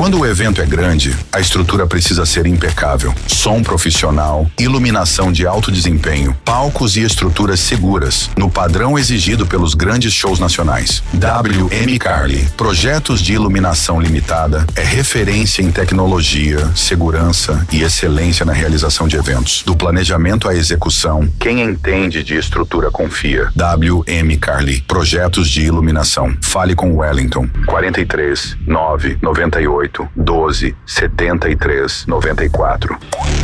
Quando o evento é grande, a estrutura precisa ser impecável. Som profissional, iluminação de alto desempenho, palcos e estruturas seguras, no padrão exigido pelos grandes shows nacionais. WM Carli, projetos de iluminação limitada, é referência em tecnologia, segurança e excelência na realização de eventos. Do planejamento à execução, quem entende de estrutura confia. WM Carli, projetos de iluminação. Fale com Wellington. 43 9 98 12 73 94.